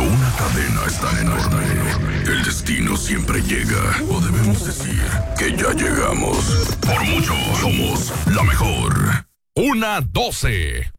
una cadena es tan enorme, el destino siempre llega. O debemos decir que ya llegamos. Por mucho, somos la mejor. 1:12.